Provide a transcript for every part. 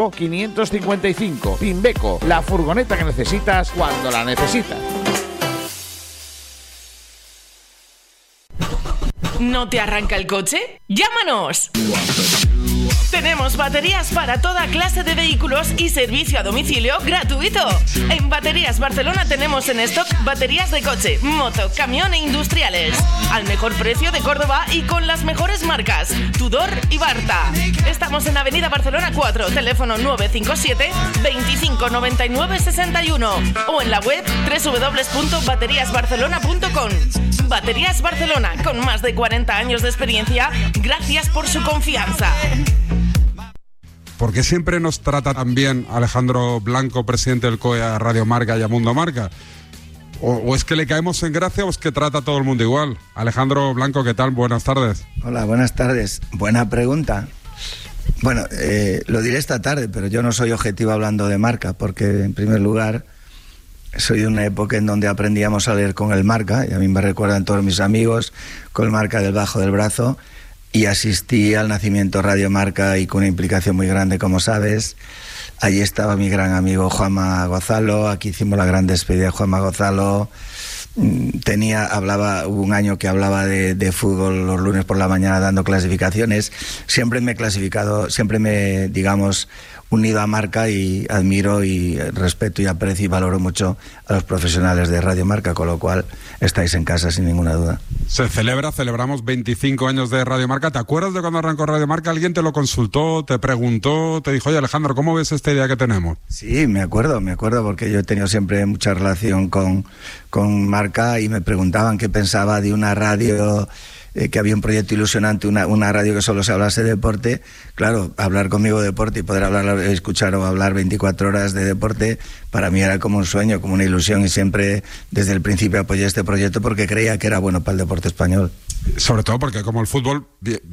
555. Pimbeco, la furgoneta que necesitas cuando la necesitas. ¿No te arranca el coche? ¡Llámanos! Tenemos baterías para toda clase de vehículos y servicio a domicilio gratuito. En Baterías Barcelona tenemos en stock baterías de coche, moto, camión e industriales. Al mejor precio de Córdoba y con las mejores marcas, Tudor y Barta. Estamos en Avenida Barcelona 4, teléfono 957 25 99 61 o en la web www.bateriasbarcelona.com. Baterías Barcelona, con más de 40 años de experiencia, gracias por su confianza. ¿Por qué siempre nos trata tan bien Alejandro Blanco, presidente del COE, a Radio Marca y a Mundo Marca? ¿O es que le caemos en gracia o es que trata a todo el mundo igual? Alejandro Blanco, ¿qué tal? Buenas tardes. Hola, buenas tardes. Buena pregunta. Bueno, lo diré esta tarde, pero yo no soy objetivo hablando de Marca, porque en primer lugar soy de una época en donde aprendíamos a leer con el Marca, y a mí me recuerdan todos mis amigos con el Marca debajo del brazo, y asistí al nacimiento de Radio Marca y con una implicación muy grande, como sabes. Allí estaba mi gran amigo Juanma Gozalo, aquí hicimos la gran despedida de Juanma Gozalo. Hubo un año que hablaba de fútbol los lunes por la mañana dando clasificaciones. Siempre me he clasificado, digamos, unido a Marca, y admiro y respeto y aprecio y valoro mucho a los profesionales de Radio Marca, con lo cual estáis en casa sin ninguna duda. Celebramos 25 años de Radio Marca. ¿Te acuerdas de cuando arrancó Radio Marca? ¿Alguien te lo consultó, te preguntó, te dijo, oye Alejandro, ¿cómo ves esta idea que tenemos? Sí, me acuerdo, porque yo he tenido siempre mucha relación con Marca y me preguntaban qué pensaba de una radio, que había un proyecto ilusionante, una radio que solo se hablase de deporte. Claro, hablar conmigo de deporte y poder escuchar o hablar 24 horas de deporte, para mí era como un sueño, como una ilusión, y siempre desde el principio apoyé este proyecto porque creía que era bueno para el deporte español. Sobre todo porque como el fútbol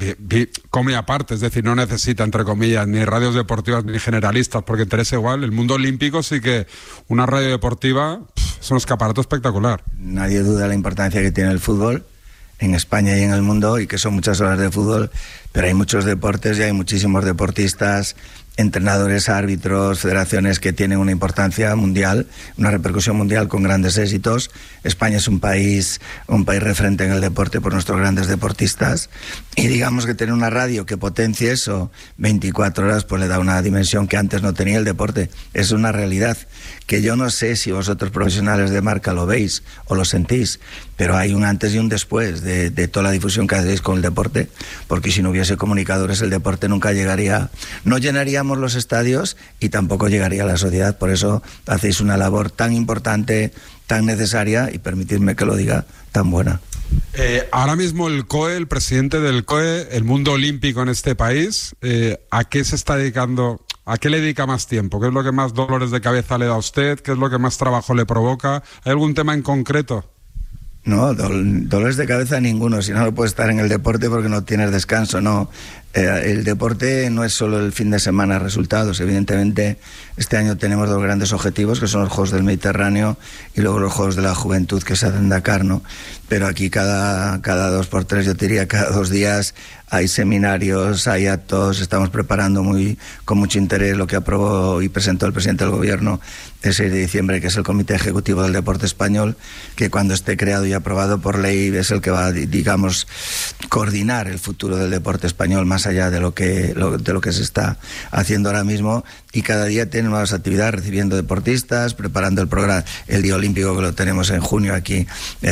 come aparte, es decir, no necesita, entre comillas, ni radios deportivas ni generalistas, porque interesa igual. El mundo olímpico sí que una radio deportiva es un escaparate espectacular. Nadie duda de la importancia que tiene el fútbol en España y en el mundo, y que son muchas horas de fútbol, pero hay muchos deportes y hay muchísimos deportistas, entrenadores, árbitros, federaciones que tienen una importancia mundial, una repercusión mundial con grandes éxitos. España es un país referente en el deporte por nuestros grandes deportistas, y digamos que tener una radio que potencie eso 24 horas pues le da una dimensión que antes no tenía el deporte. Es una realidad que yo no sé si vosotros profesionales de Marca lo veis o lo sentís, pero hay un antes y un después de toda la difusión que hacéis con el deporte, porque si no hubiese comunicadores el deporte nunca llegaría, no llenaríamos los estadios y tampoco llegaría a la sociedad. Por eso hacéis una labor tan importante, tan necesaria y, permitidme que lo diga, tan buena. Ahora mismo el COE, el presidente del COE, el mundo olímpico en este país, ¿a qué se está dedicando? ¿A qué le dedica más tiempo? ¿Qué es lo que más dolores de cabeza le da a usted? ¿Qué es lo que más trabajo le provoca? ¿Hay algún tema en concreto? No, dolores de cabeza ninguno, si no, no puedes estar en el deporte porque no tienes descanso, no. El deporte no es solo el fin de semana resultados. Evidentemente este año tenemos dos grandes objetivos, que son los Juegos del Mediterráneo y luego los Juegos de la Juventud que se hacen en Dakar, ¿no? Pero aquí cada 2x3, yo te diría cada 2 días, hay seminarios, hay actos. Estamos preparando con mucho interés lo que aprobó y presentó el presidente del gobierno el 6 de diciembre, que es el Comité Ejecutivo del Deporte Español, que cuando esté creado y aprobado por ley es el que va, digamos, coordinar el futuro del deporte español más allá de lo que se está haciendo ahora mismo. Y cada día tiene nuevas actividades, recibiendo deportistas, preparando el programa, el Día Olímpico, que lo tenemos en junio aquí,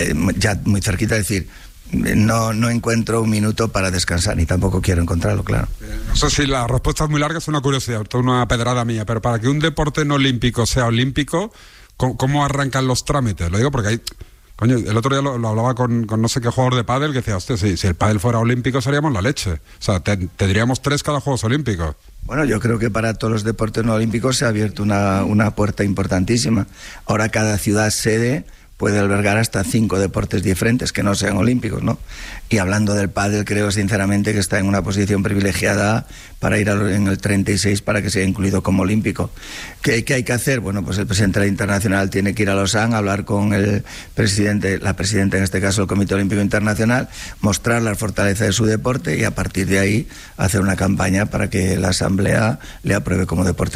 ya muy cerquita. Es decir, no encuentro un minuto para descansar, ni tampoco quiero encontrarlo, claro. No sé si la respuesta es muy larga, es una curiosidad, una pedrada mía, pero para que un deporte no olímpico sea olímpico, ¿cómo arrancan los trámites? Lo digo porque hay... Coño, el otro día lo hablaba con no sé qué jugador de pádel, que decía, hostia, si el pádel fuera olímpico seríamos la leche. O sea, tendríamos 3 cada Juegos Olímpicos. Bueno, yo creo que para todos los deportes no olímpicos se ha abierto una puerta importantísima. Ahora cada ciudad sede puede albergar hasta 5 deportes diferentes que no sean olímpicos, ¿no? Y hablando del pádel, creo sinceramente que está en una posición privilegiada para ir en el 36 para que sea incluido como olímpico. ¿Qué hay que hacer? Bueno, pues el presidente de la Internacional tiene que ir a Lausanne, hablar con la presidenta en este caso del Comité Olímpico Internacional, mostrar la fortaleza de su deporte y a partir de ahí hacer una campaña para que la Asamblea le apruebe como deporte